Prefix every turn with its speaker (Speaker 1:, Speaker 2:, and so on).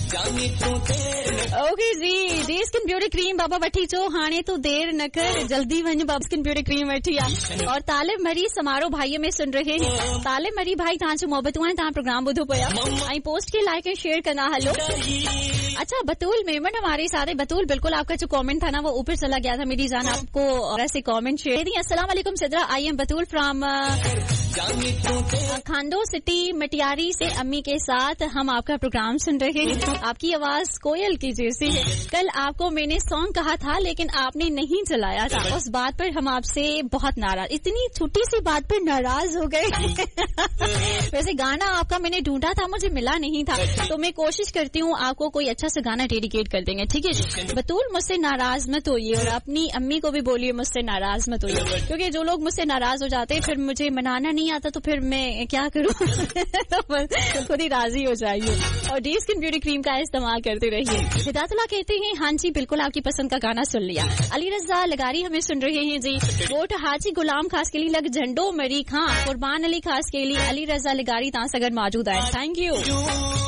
Speaker 1: Okay जी, जी skin beauty cream बाबा वठी चो हाणे तू देर न कर, जल्दी वञ बाबा स्किन ब्यूटी क्रीम वठी आ। और तालिब मरी समारोह भाई में सुन रहे हैं। तालिब मरी भाई तव्हांजो मोहबतूं आहिनि, तव्हां प्रोग्राम ॿुधो पिया ऐं पोस्ट के लाइक एंड शेयर करना। हेलो अच्छा बतूल मेमन हमारे साथ है। बतूल बिल्कुल आपका जो कमेंट था ना वो ऊपर चला गया था मेरी जान, आपको ऐसे कमेंट शेयर दी। अस्सलाम वालेकुम Sidra, I am Batool from खांडो city Matiari से अम्मी के साथ हम आपका प्रोग्राम सुन रहे हैं। आपकी आवाज कोयल की जैसी है। कल आपको मैंने सॉन्ग कहा था लेकिन आपने नहीं चलाया था, उस बात पर हम आपसे बहुत नाराज, इतनी छोटी सी बात पर नाराज हो गए। वैसे गाना आपका मैंने ढूंढा था, मुझे मिला नहीं था, तो मैं कोशिश करती हूँ आपको कोई अच्छा सा गाना डेडिकेट कर देंगे, ठीक है। बतूल मुझसे नाराज मत होइए और अपनी अम्मी को भी बोलिए मुझसे नाराज मत होइए, क्योंकि जो लोग मुझसे नाराज हो जाते हैं फिर मुझे मनाना नहीं आता तो फिर मैं क्या करूँ। तो बस खुद ही राजी हो जाइए और डी स्किन ब्यूटी क्रीम का इस्तेमाल करते रहिए। हिदायतुल्लाह कहते हैं हाँ जी बिल्कुल आपकी पसंद का गाना सुन लिया। अली रजा लगारी हमें सुन रहे हैं जी। वोट हाजी गुलाम खास के लिए लग झंडो मरी खां, कुर्बान अली खास के लिए अली रजा लगारी तहां सगर मौजूद है। Thank you.